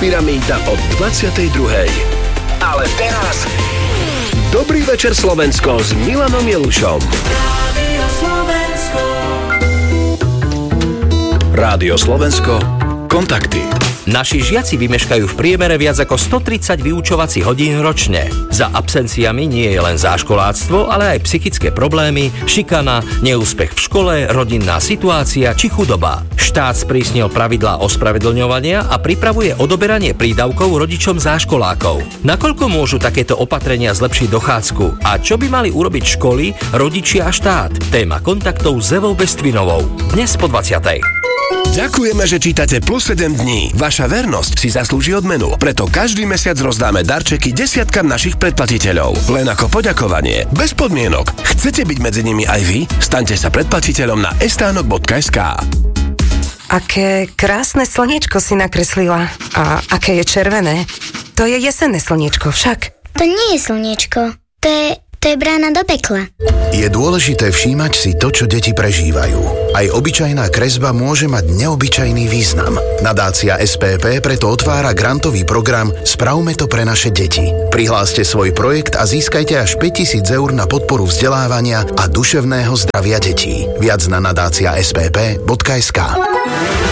Pyramída od 22. Ale teraz Dobrý večer Slovensko s Milanom Jelušom. Rádio Slovensko. Kontakty. Naši žiaci vymeškajú v priemere viac ako 130 vyučovacích hodín ročne. Za absenciami nie je len záškoláctvo, ale aj psychické problémy, šikana, neúspech v škole, rodinná situácia či chudoba. Štát sprísnil pravidlá ospravedlňovania a pripravuje odoberanie prídavkov rodičom záškolákov. Nakoľko môžu takéto opatrenia zlepšiť dochádzku a čo by mali urobiť školy, rodičia a štát? Téma kontaktov s Evou Bestvinovou. Dnes po 20. Ďakujeme, že čítate Plus 7 dní. Vaša vernosť si zaslúži odmenu. Preto každý mesiac rozdáme darčeky desiatkam našich predplatiteľov. Len ako poďakovanie. Bez podmienok. Chcete byť medzi nimi aj vy? Staňte sa predplatiteľom na estánok.sk. Aké krásne slniečko si nakreslila. A aké je červené. To je jesenné slniečko však. To nie je slniečko. To je brána do pekla. Je dôležité všímať si to, čo deti prežívajú. Aj obyčajná kresba môže mať neobyčajný význam. Nadácia SPP preto otvára grantový program Spravme to pre naše deti. Prihláste svoj projekt a získajte až 5 000 eur na podporu vzdelávania a duševného zdravia detí. Viac na nadácia SPP.sk.